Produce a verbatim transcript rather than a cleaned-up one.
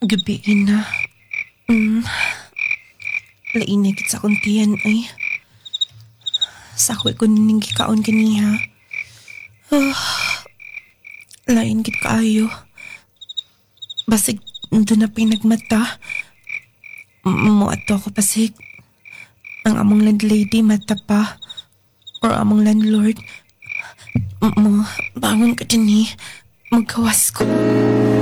Gabi na. Mm. Lainay kit sa kuntiyan ay. Sakoy ko nining gikaon kaniha. Oh, lain kit kaayo. Basig doon na pinagmata. Mo ato ko pasig. Ang among landlady mata pa. Or among landlord. Mo, bangon ka din eh. Magkawas ko.